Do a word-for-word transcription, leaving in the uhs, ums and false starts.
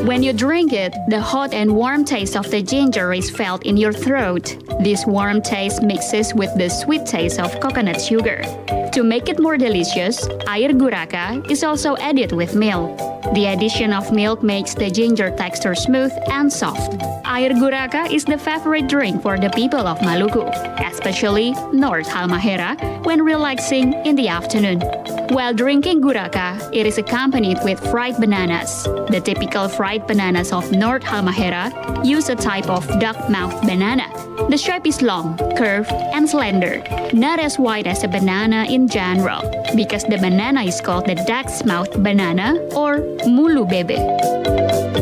When you drink it, the hot and warm taste of the ginger is felt in your throat. This warm taste mixes with the sweet taste of coconut sugar. To make it more delicious, air guraka is also added with milk. The addition of milk makes the ginger texture smooth and soft. Air guraka is the favorite drink for the people of Maluku, especially North Halmahera, when relaxing in the afternoon. While drinking guraka, it is accompanied with fried bananas. The typical fried bananas of North Halmahera use a type of duck-mouthed banana. The shape is long, curved, and slender, not as wide as a banana in general, because the banana is called the duck's mouth banana or mulu bebe.